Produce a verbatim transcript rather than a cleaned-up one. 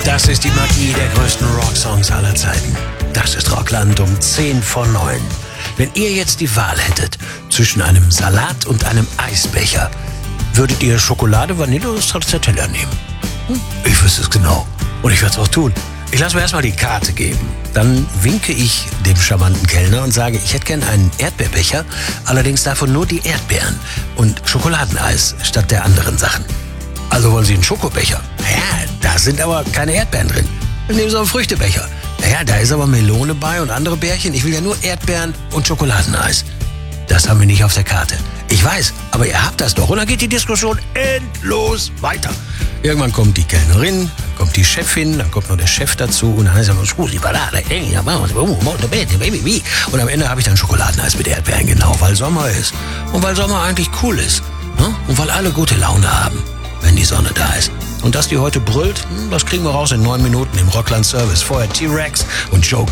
Das ist die Magie der größten Rocksongs aller Zeiten. Das ist Rockland um zehn vor neun. Wenn ihr jetzt die Wahl hättet zwischen einem Salat und einem Eisbecher, würdet ihr Schokolade, Vanille oder Stracciatella nehmen? Hm? Ich wüsste es genau. Und ich werde es auch tun. Ich lasse mir erstmal die Karte geben. Dann winke ich dem charmanten Kellner und sage, ich hätte gern einen Erdbeerbecher, allerdings davon nur die Erdbeeren und Schokoladeneis statt der anderen Sachen. Also wollen Sie einen Schokobecher? Ja, da sind aber keine Erdbeeren drin. Dann nehmen Sie einen Früchtebecher. Ja, da ist aber Melone bei und andere Bärchen. Ich will ja nur Erdbeeren und Schokoladeneis. Das haben wir nicht auf der Karte. Ich weiß, aber ihr habt das doch. Und dann geht die Diskussion endlos weiter. Irgendwann kommt die Kellnerin, dann kommt die Chefin, dann kommt noch der Chef dazu und dann heißt er, scusi, parade, und am Ende habe ich dann Schokoladeneis mit Erdbeeren, genau, weil Sommer ist. Und weil Sommer eigentlich cool ist. Und weil alle gute Laune haben, wenn die Sonne da ist. Und dass die heute brüllt, das kriegen wir raus in neun Minuten im Rockland Service. Vorher T-Rex und Joe